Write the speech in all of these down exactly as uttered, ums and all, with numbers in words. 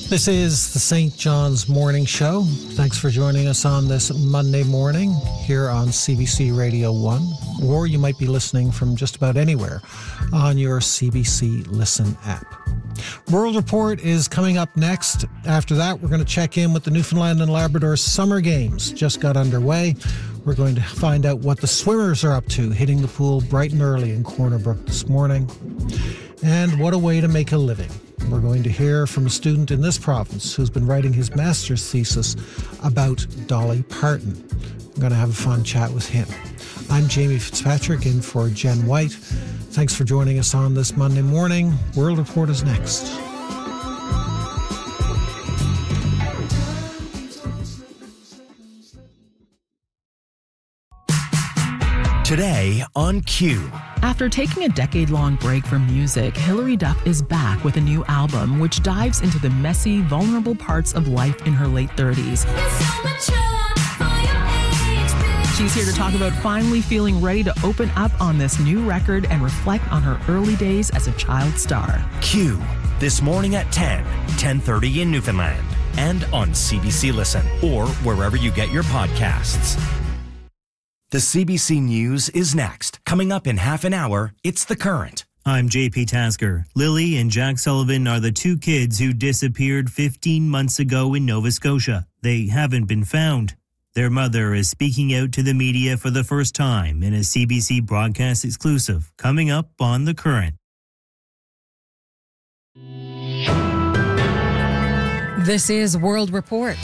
This is the Saint John's Morning Show. Thanks for joining us on this Monday morning here on C B C Radio one, or you might be listening from just about anywhere on your C B C Listen app. World Report is coming up next. After that, we're going to check in with the Newfoundland and Labrador Summer Games. Just got underway. We're going to find out what the swimmers are up to, hitting the pool bright and early in Corner Brook this morning. And what a way to make a living. We're going to hear from a student in this province who's been writing his master's thesis about Dolly Parton. I'm going to have a fun chat with him. I'm Jamie Fitzpatrick in for Jen White. Thanks for joining us on this Monday morning. World Report is next. Today on Q. After taking a decade-long break from music, Hilary Duff is back with a new album which dives into the messy, vulnerable parts of life in her late thirties. She's here to talk about finally feeling ready to open up on this new record and reflect on her early days as a child star. Q. This morning at ten, ten thirty in Newfoundland, and on C B C Listen or wherever you get your podcasts. The C B C News is next. Coming up in half an hour, it's The Current. I'm J P Tasker. Lily and Jack Sullivan are the two kids who disappeared fifteen months ago in Nova Scotia. They haven't been found. Their mother is speaking out to the media for the first time in a C B C broadcast exclusive, coming up on The Current. This is World Report.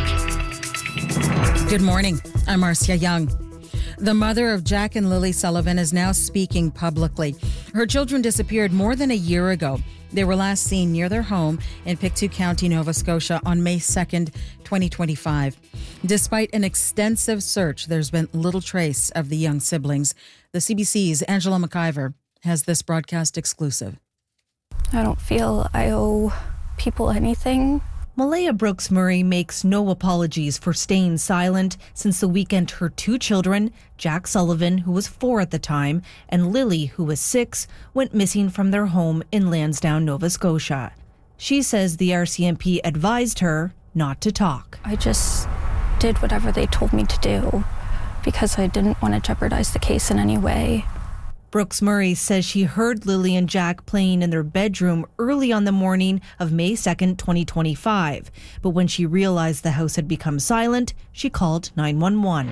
Good morning. I'm Marcia Young. The mother of Jack and Lily Sullivan is now speaking publicly. Her children disappeared more than a year ago. They were last seen near their home in Pictou County, Nova Scotia on May second, twenty twenty-five. Despite an extensive search, there's been little trace of the young siblings. The C B C's Angela McIver has this broadcast exclusive. I don't feel I owe people anything. Malaya Brooks Murray makes no apologies for staying silent since the weekend her two children, Jack Sullivan, who was four at the time, and Lily, who was six, went missing from their home in Lansdowne, Nova Scotia. She says the R C M P advised her not to talk. I just did whatever they told me to do because I didn't want to jeopardize the case in any way. Brooks Murray says she heard Lily and Jack playing in their bedroom early on the morning of May second, twenty twenty-five. But when she realized the house had become silent, she called nine one one.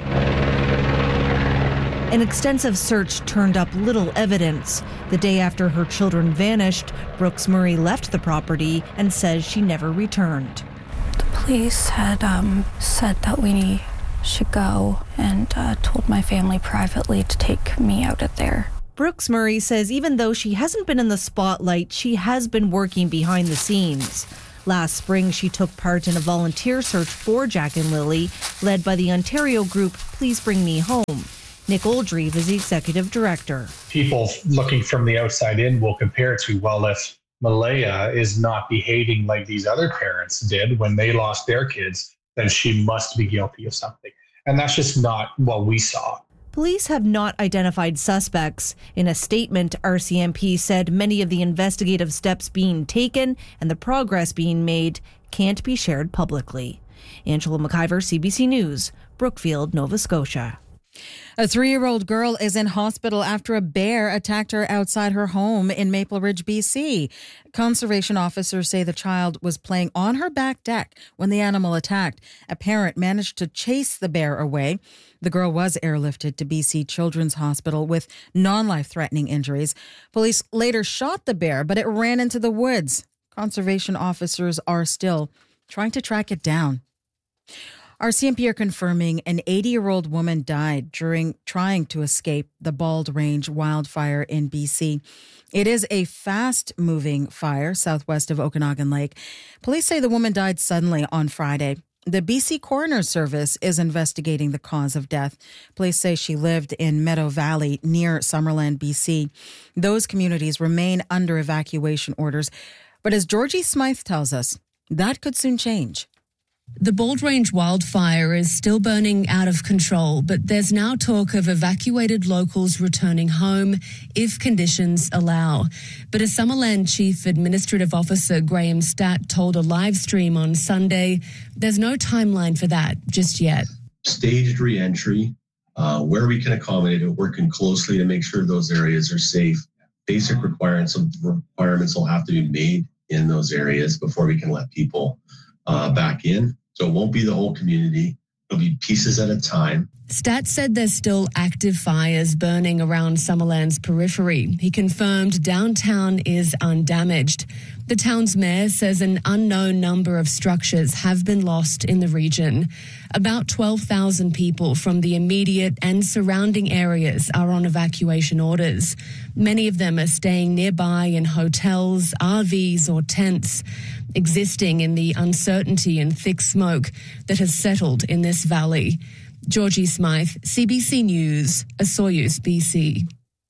An extensive search turned up little evidence. The day after her children vanished, Brooks Murray left the property and says she never returned. The police had um, said that we should go and uh, told my family privately to take me out of there. Brooks Murray says even though she hasn't been in the spotlight, she has been working behind the scenes. Last spring, she took part in a volunteer search for Jack and Lily, led by the Ontario group Please Bring Me Home. Nick Oldreive is the executive director. People looking from the outside in will compare it to, well, if Malaya is not behaving like these other parents did when they lost their kids, then she must be guilty of something. And that's just not what we saw. Police have not identified suspects. In a statement, R C M P said many of the investigative steps being taken and the progress being made can't be shared publicly. Angela McIver, C B C News, Brookfield, Nova Scotia. A three-year-old girl is in hospital after a bear attacked her outside her home in Maple Ridge, B C. Conservation officers say the child was playing on her back deck when the animal attacked. A parent managed to chase the bear away. The girl was airlifted to B C Children's Hospital with non-life-threatening injuries. Police later shot the bear, but it ran into the woods. Conservation officers are still trying to track it down. R C M P are confirming an eighty-year-old woman died during trying to escape the Bald Range wildfire in B C. It is a fast-moving fire southwest of Okanagan Lake. Police say the woman died suddenly on Friday. The B C Coroner's Service is investigating the cause of death. Police say she lived in Meadow Valley near Summerland, B C. Those communities remain under evacuation orders. But as Georgie Smythe tells us, that could soon change. The Bald Range wildfire is still burning out of control, but there's now talk of evacuated locals returning home if conditions allow. But as Summerland Chief Administrative Officer Graham Statt told a live stream on Sunday, there's no timeline for that just yet. Staged re-entry, uh, where we can accommodate it, working closely to make sure those areas are safe. Basic requirements, requirements will have to be made in those areas before we can let people uh, back in. So it won't be the whole community. It'll be pieces at a time. Statt said there's still active fires burning around Summerland's periphery. He confirmed downtown is undamaged. The town's mayor says an unknown number of structures have been lost in the region. About twelve thousand people from the immediate and surrounding areas are on evacuation orders. Many of them are staying nearby in hotels, R Vs or tents, existing in the uncertainty and thick smoke that has settled in this valley. Georgie Smythe, C B C News, Osoyoos, B C.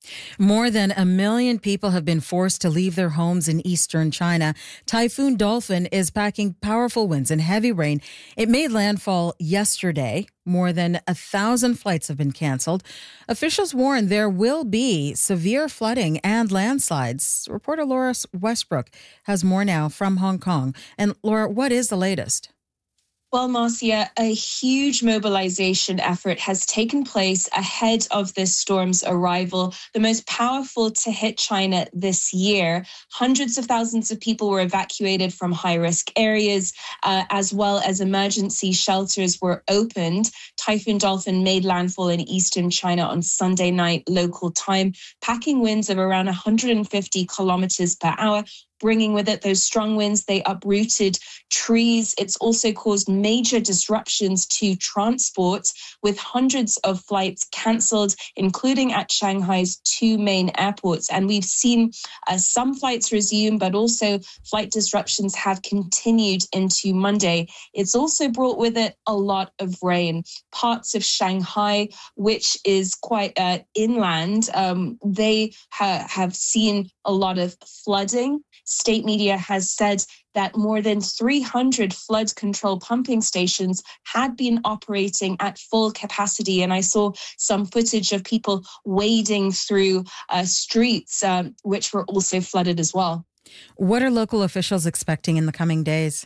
More than a million people have been forced to leave their homes in eastern China. Typhoon Dolphin is packing powerful winds and heavy rain. It made landfall yesterday. More than a thousand flights have been canceled. Officials warn there will be severe flooding and landslides. Reporter Laura Westbrook has more now from Hong Kong. And Laura, what is the latest? Well, Marcia, a huge mobilization effort has taken place ahead of this storm's arrival, the most powerful to hit China this year. Hundreds of thousands of people were evacuated from high-risk areas, uh, as well as emergency shelters were opened. Typhoon Dolphin made landfall in eastern China on Sunday night local time, packing winds of around one hundred fifty kilometers per hour. Bringing with it those strong winds, they uprooted trees. It's also caused major disruptions to transport, with hundreds of flights cancelled, including at Shanghai's two main airports. And we've seen uh, some flights resume, but also flight disruptions have continued into Monday. It's also brought with it a lot of rain. Parts of Shanghai, which is quite uh, inland, um, they ha- have seen a lot of flooding. State media has said that more than three hundred flood control pumping stations had been operating at full capacity. And I saw some footage of people wading through uh, streets, um, which were also flooded as well. What are local officials expecting in the coming days?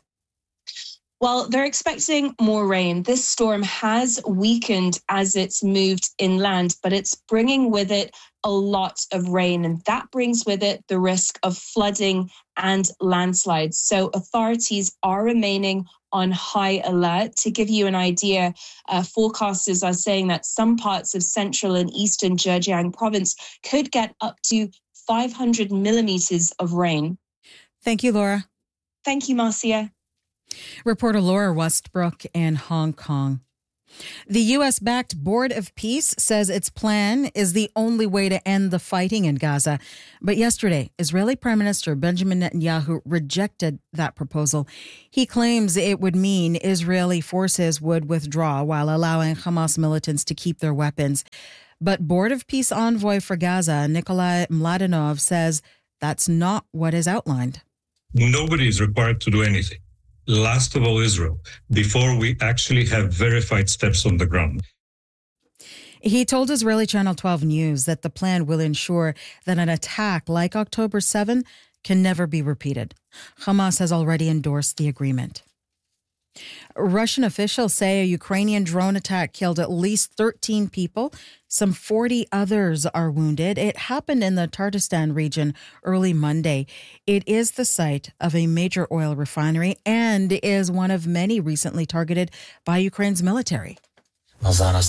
Well, they're expecting more rain. This storm has weakened as it's moved inland, but it's bringing with it a lot of rain, and that brings with it the risk of flooding and landslides. So authorities are remaining on high alert. To give you an idea, uh, forecasters are saying that some parts of central and eastern Zhejiang province could get up to five hundred millimeters of rain. Thank you, Laura. Thank you, Marcia. Reporter Laura Westbrook in Hong Kong. The U S-backed Board of Peace says its plan is the only way to end the fighting in Gaza. But yesterday, Israeli Prime Minister Benjamin Netanyahu rejected that proposal. He claims it would mean Israeli forces would withdraw while allowing Hamas militants to keep their weapons. But Board of Peace envoy for Gaza, Nikolai Mladenov, says that's not what is outlined. Nobody is required to do anything. Last of all, Israel, before we actually have verified steps on the ground. He told Israeli Channel twelve News that the plan will ensure that an attack like October seventh can never be repeated. Hamas has already endorsed the agreement. Russian officials say a Ukrainian drone attack killed at least thirteen people. Some forty others are wounded. It happened in the Tatarstan region early Monday. It is the site of a major oil refinery and is one of many recently targeted by Ukraine's military. Ukraine's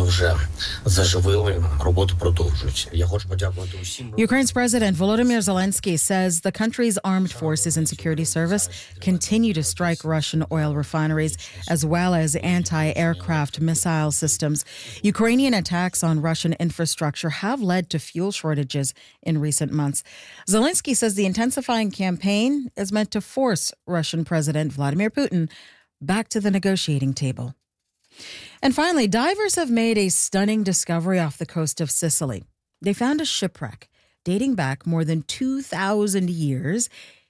President Volodymyr Zelensky says the country's armed forces and security service continue to strike Russian oil refineries as well as anti-aircraft missile systems. Ukrainian attacks on Russian infrastructure have led to fuel shortages in recent months. Zelensky says the intensifying campaign is meant to force Russian President Vladimir Putin back to the negotiating table. And finally, divers have made a stunning discovery off the coast of Sicily. They found a shipwreck dating back more than two thousand years.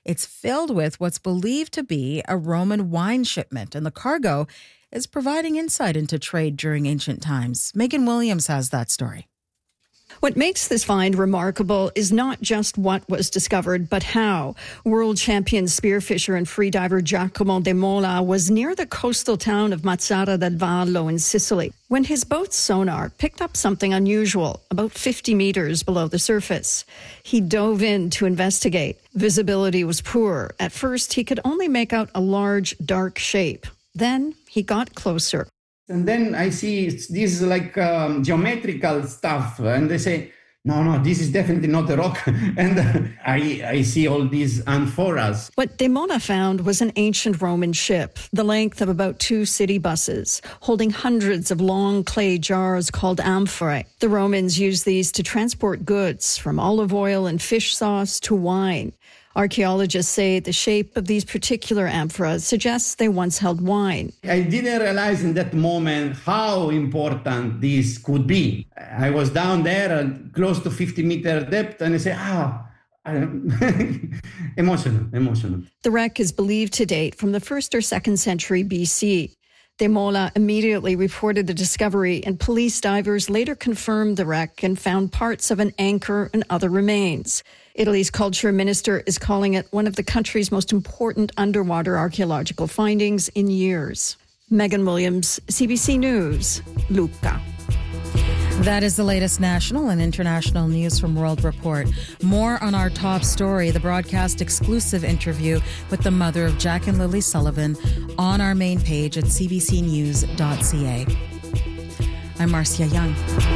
It's filled with what's believed to be a Roman wine shipment, and the cargo is providing insight into trade during ancient times. Megan Williams has that story. What makes this find remarkable is not just what was discovered, but how. World champion spearfisher and freediver Giacomo De Mola was near the coastal town of Mazara del Vallo in Sicily when his boat's sonar picked up something unusual about fifty meters below the surface. He dove in to investigate. Visibility was poor. At first, he could only make out a large, dark shape. Then he got closer. And then I see it's, this is like um, geometrical stuff. And they say, no, no, this is definitely not a rock. And uh, I, I see all these amphoras. What De Mola found was an ancient Roman ship, the length of about two city buses, holding hundreds of long clay jars called amphorae. The Romans used these to transport goods, from olive oil and fish sauce to wine. Archaeologists say the shape of these particular amphoras suggests they once held wine. I didn't realize in that moment how important this could be. I was down there at close to fifty meter depth, and I say, ah, emotional, emotional. The wreck is believed to date from the first or second century B C. De Mola immediately reported the discovery, and police divers later confirmed the wreck and found parts of an anchor and other remains. Italy's culture minister is calling it one of the country's most important underwater archaeological findings in years. Megan Williams, C B C News, Lucca. That is the latest national and international news from World Report. More on our top story, the broadcast exclusive interview with the mother of Jack and Lily Sullivan, on our main page at c b c news dot c a. I'm Marcia Young.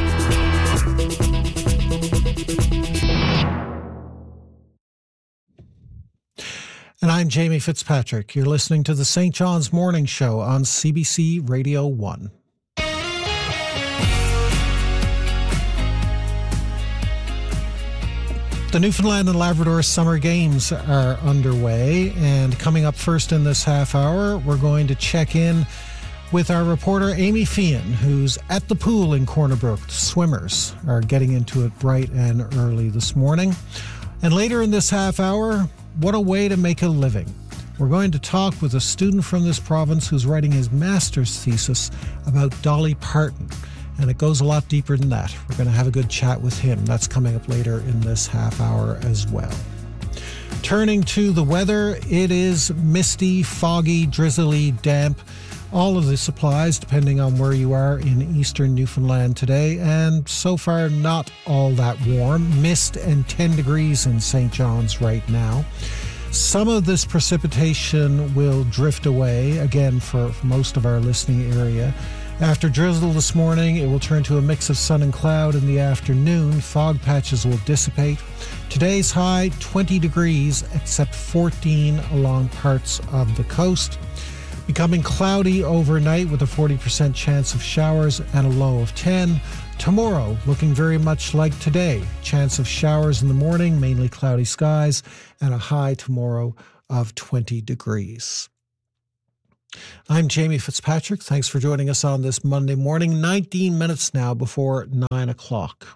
And I'm Jamie Fitzpatrick. You're listening to the Saint John's Morning Show on C B C Radio one. The Newfoundland and Labrador Summer Games are underway, and coming up first in this half hour, we're going to check in with our reporter Amy Fian, who's at the pool in Corner Brook. The swimmers are getting into it bright and early this morning. And later in this half hour, what a way to make a living. We're going to talk with a student from this province who's writing his master's thesis about Dolly Parton. And it goes a lot deeper than that. We're going to have a good chat with him. That's coming up later in this half hour as well. Turning to the weather, it is misty, foggy, drizzly, damp. All of this applies depending on where you are in eastern Newfoundland today. And so far, not all that warm. Mist and ten degrees in Saint John's right now. Some of this precipitation will drift away, again, for, for most of our listening area. After drizzle this morning, it will turn to a mix of sun and cloud in the afternoon. Fog patches will dissipate. Today's high, twenty degrees, except fourteen along parts of the coast. Becoming cloudy overnight with a forty percent chance of showers and a low of ten. Tomorrow, looking very much like today. Chance of showers in the morning, mainly cloudy skies, and a high tomorrow of twenty degrees. I'm Jamie Fitzpatrick. Thanks for joining us on this Monday morning, nineteen minutes now before nine o'clock.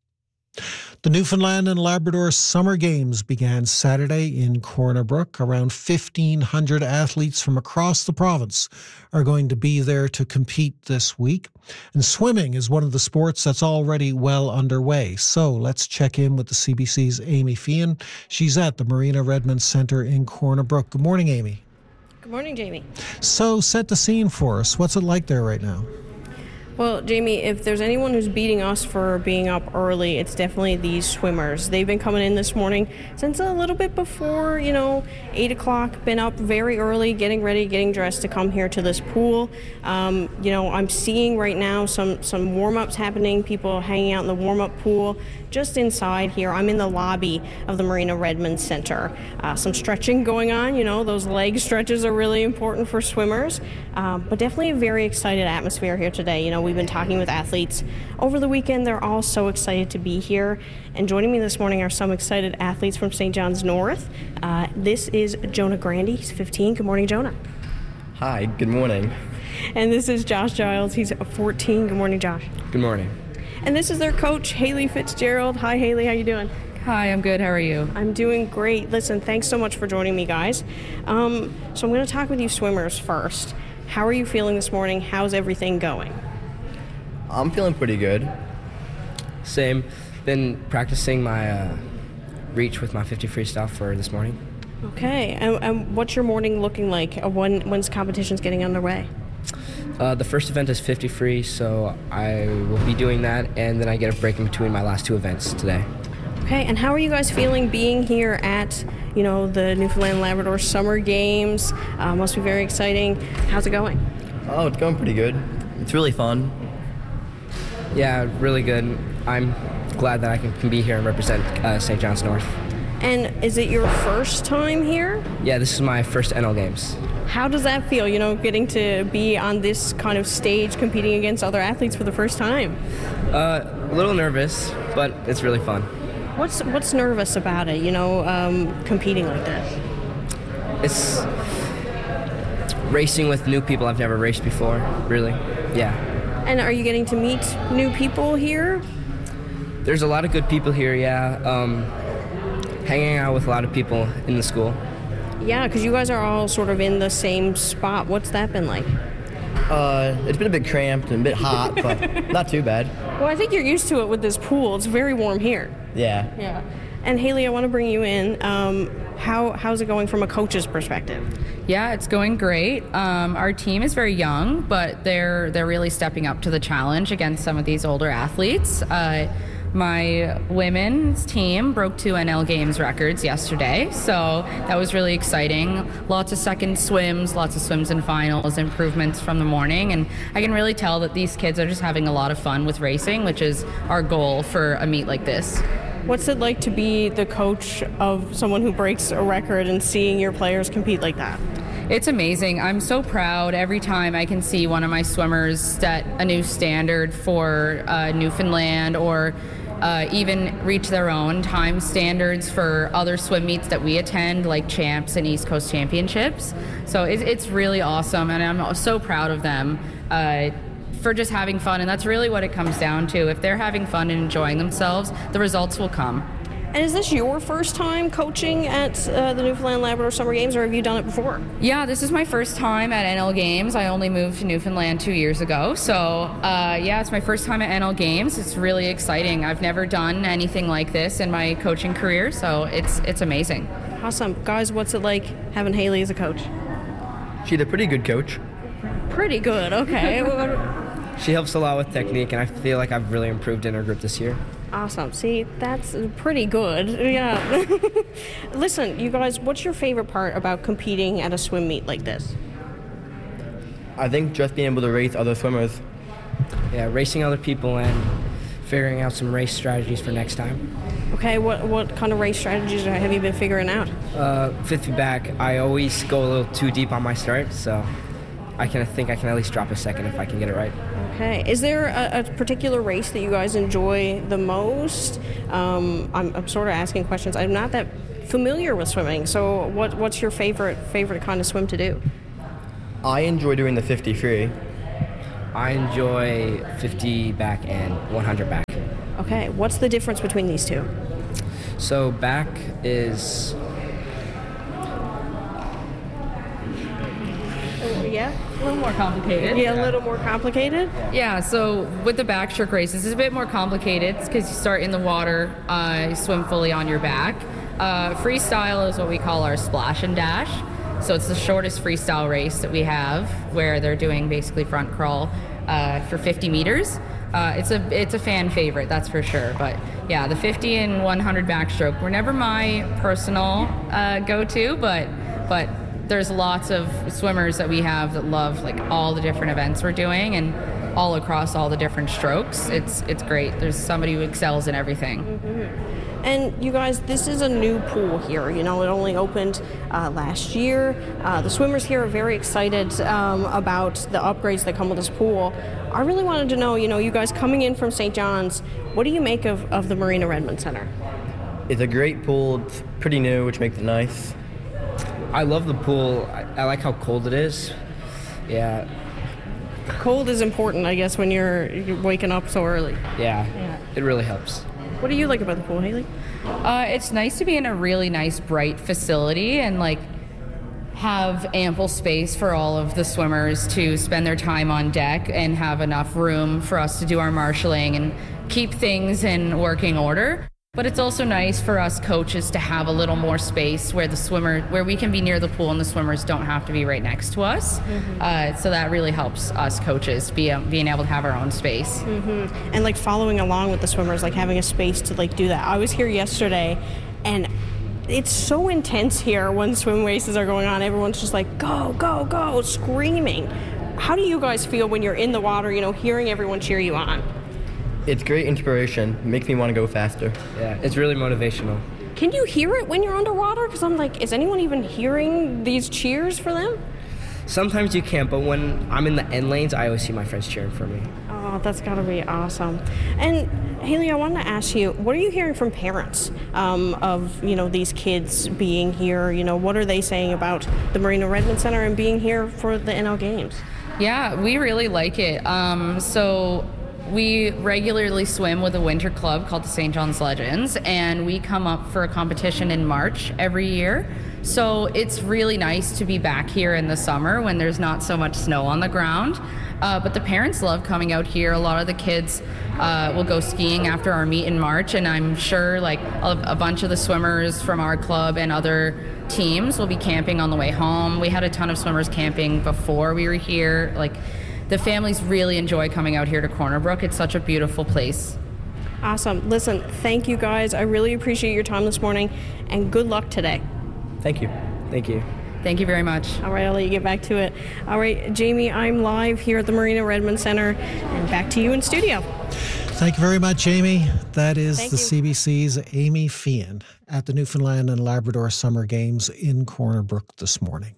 The Newfoundland and Labrador Summer Games began Saturday in Corner Brook. Around fifteen hundred athletes from across the province are going to be there to compete this week. And swimming is one of the sports that's already well underway. So let's check in with the C B C's Amy Fian. She's at the Marina Redmond Centre in Corner Brook. Good morning, Amy. Good morning, Jamie. So set the scene for us. What's it like there right now? Well, Jamie, if there's anyone who's beating us for being up early, it's definitely these swimmers. They've been coming in this morning since a little bit before, you know, eight o'clock, been up very early, getting ready, getting dressed to come here to this pool. Um, you know, I'm seeing right now some, some warm-ups happening, people hanging out in the warm-up pool. Just inside here, I'm in the lobby of the Marina Redmond Center. Uh, some stretching going on, you know, those leg stretches are really important for swimmers, uh, but definitely a very excited atmosphere here today. You know, we've been talking with athletes over the weekend. They're all so excited to be here. And joining me this morning are some excited athletes from Saint John's North. Uh, this is Jonah Grandy, he's fifteen. Good morning, Jonah. Hi, good morning. And this is Josh Giles, he's fourteen. Good morning, Josh. Good morning. And this is their coach, Haley Fitzgerald. Hi, Haley. How you doing? Hi, I'm good. How are you? I'm doing great. Listen, thanks so much for joining me, guys. Um, so I'm going to talk with you swimmers first. How are you feeling this morning? How's everything going? I'm feeling pretty good. Same. Been practicing my uh, reach with my fifty freestyle for this morning. Okay. And, and what's your morning looking like? Uh, when when's competitions getting underway? Uh, the first event is fifty free, so I will be doing that, and then I get a break in between my last two events today. Okay, and how are you guys feeling being here at, you know, the Newfoundland Labrador Summer Games? Uh, must be very exciting. How's it going? Oh, it's going pretty good. It's really fun. Yeah, really good. I'm glad that I can, can be here and represent uh, Saint John's North. And is it your first time here? Yeah, this is my first N L Games. How does that feel, you know, getting to be on this kind of stage competing against other athletes for the first time? Uh, a little nervous, but it's really fun. What's what's nervous about it, you know, um, competing like this? It's racing with new people I've never raced before, really, yeah. And are you getting to meet new people here? There's a lot of good people here, yeah. Um, hanging out with a lot of people in the school. Yeah, because you guys are all sort of in the same spot. What's that been like? Uh, it's been a bit cramped and a bit hot, but not too bad. Well, I think you're used to it with this pool. It's very warm here. Yeah. Yeah. And Haley, I want to bring you in. Um, how how's it going from a coach's perspective? Yeah, it's going great. Um, our team is very young, but they're they're really stepping up to the challenge against some of these older athletes. Uh, My women's team broke two N L Games records yesterday, so that was really exciting. Lots of second swims, lots of swims and finals, improvements from the morning, and I can really tell that these kids are just having a lot of fun with racing, which is our goal for a meet like this. What's it like to be the coach of someone who breaks a record and seeing your players compete like that? It's amazing. I'm so proud every time I can see one of my swimmers set a new standard for uh, Newfoundland or uh, even reach their own time standards for other swim meets that we attend, like Champs and East Coast Championships. So it, it's really awesome, and I'm so proud of them uh, for just having fun, and that's really what it comes down to. If they're having fun and enjoying themselves, the results will come. And is this your first time coaching at uh, the Newfoundland Labrador Summer Games, or have you done it before? Yeah, this is my first time at N L Games. I only moved to Newfoundland two years ago. So, uh, yeah, it's my first time at N L Games. It's really exciting. I've never done anything like this in my coaching career, so it's it's amazing. Awesome. Guys, what's it like having Haley as a coach? She's a pretty good coach. Pretty good, okay. She helps a lot with technique, and I feel like I've really improved in her group this year. Awesome. See, that's pretty good. Yeah. Listen, you guys, what's your favorite part about competing at a swim meet like this? I think just being able to race other swimmers. Yeah, racing other people and figuring out some race strategies for next time. Okay, what what kind of race strategies have you been figuring out? Uh, fifty back, I always go a little too deep on my start, so I can I think I can at least drop a second if I can get it right. Okay. Is there a, a particular race that you guys enjoy the most? Um, I'm, I'm sort of asking questions. I'm not that familiar with swimming, so what what's your favorite favorite kind of swim to do? I enjoy doing the fifty free. I enjoy fifty back and one hundred back. Okay. What's the difference between these two? So back is... Yeah? A little more complicated. Yeah, a little more complicated? Yeah, so with the backstroke races, it's a bit more complicated because you start in the water, uh, you swim fully on your back. Uh, freestyle is what we call our splash and dash. So it's the shortest freestyle race that we have, where they're doing basically front crawl uh, for fifty meters. Uh, it's a it's a fan favorite, that's for sure. But yeah, the fifty and one hundred backstroke were never my personal uh, go-to, but but there's lots of swimmers that we have that love like all the different events we're doing and all across all the different strokes. It's it's great. There's somebody who excels in everything. Mm-hmm. And you guys, this is a new pool here. You know, it only opened uh, last year. Uh, the swimmers here are very excited um, about the upgrades that come with this pool. I really wanted to know, you know, you guys coming in from Saint John's, what do you make of, of the Marina Redmond Center? It's a great pool. It's pretty new, which makes it nice. I love the pool. I, I like how cold it is. Yeah. Cold is important, I guess, when you're, you're waking up so early. Yeah, Yeah. it really helps. What do you like about the pool, Haley? Uh, it's nice to be in a really nice, bright facility and like have ample space for all of the swimmers to spend their time on deck and have enough room for us to do our marshalling and keep things in working order. But it's also nice for us coaches to have a little more space where the swimmer, where we can be near the pool and the swimmers don't have to be right next to us. Mm-hmm. Uh, so that really helps us coaches be um, being able to have our own space. Mm-hmm. And like following along with the swimmers, like having a space to like do that. I was here yesterday, and it's so intense here when swim races are going on. Everyone's just like, go, go, go, screaming. How do you guys feel when you're in the water, you know, hearing everyone cheer you on? It's great inspiration. It makes me want to go faster. Yeah, it's really motivational. Can you hear it when you're underwater? Because I'm like, is anyone even hearing these cheers for them? Sometimes you can't, but when I'm in the end lanes, I always see my friends cheering for me. Oh, that's got to be awesome. And Haley, I wanted to ask you, what are you hearing from parents um, of, you know, these kids being here? You know, what are they saying about the Marina Redmond Center and being here for the N L Games? Yeah, we really like it. Um, so we regularly swim with a winter club called the Saint John's Legends, and we come up for a competition in March every year. So it's really nice to be back here in the summer when there's not so much snow on the ground. Uh, but the parents love coming out here. A lot of the kids uh, will go skiing after our meet in March, and I'm sure like a, a bunch of the swimmers from our club and other teams will be camping on the way home. We had a ton of swimmers camping before we were here. Like, the families really enjoy coming out here to Corner Brook. It's such a beautiful place. Awesome. Listen, thank you guys. I really appreciate your time this morning, and good luck today. Thank you. Thank you. Thank you very much. All right, I'll let you get back to it. All right, Jamie, I'm live here at the Marina Redmond Center, and back to you in studio. Thank you very much, Amy. That is Thank the you. C B C's Amy Feehan at the Newfoundland and Labrador Summer Games in Corner Brook this morning.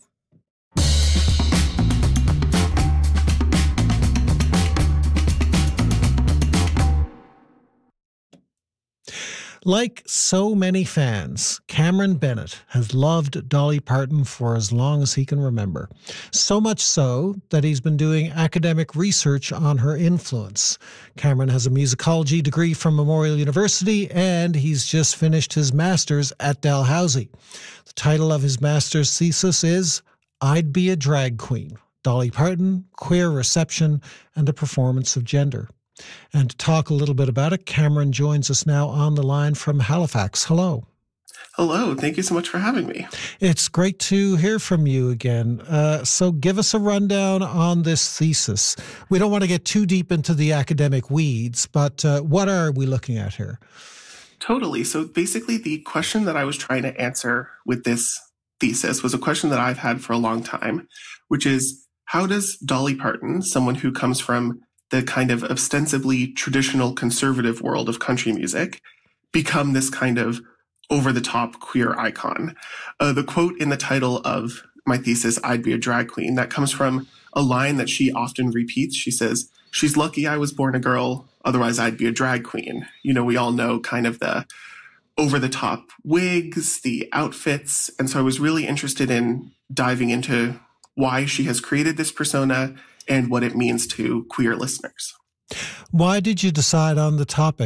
Like so many fans, Cameron Bennett has loved Dolly Parton for as long as he can remember. So much so that he's been doing academic research on her influence. Cameron has a musicology degree from Memorial University, and he's just finished his master's at Dalhousie. The title of his master's thesis is I'd Be a Drag Queen, Dolly Parton, Queer Reception, and the Performance of Gender. And to talk a little bit about it, Cameron joins us now on the line from Halifax. Hello. Hello. Thank you so much for having me. It's great to hear from you again. Uh, so give us a rundown on this thesis. We don't want to get too deep into the academic weeds, but uh, what are we looking at here? Totally. So basically the question that I was trying to answer with this thesis was a question that I've had for a long time, which is how does Dolly Parton, someone who comes from the kind of ostensibly traditional conservative world of country music, become this kind of over-the-top queer icon? Uh, the quote in the title of my thesis, I'd Be a Drag Queen, that comes from a line that she often repeats. She says, she's lucky I was born a girl, otherwise I'd be a drag queen. You know, we all know kind of the over-the-top wigs, the outfits. And so I was really interested in diving into why she has created this persona and what it means to queer listeners. Why did you decide on the topic?